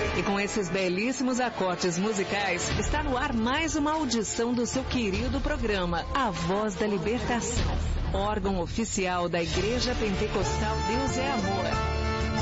E com esses belíssimos acordes musicais, está no ar mais uma audição do seu querido programa, A Voz da Libertação, órgão oficial da Igreja Pentecostal Deus é Amor.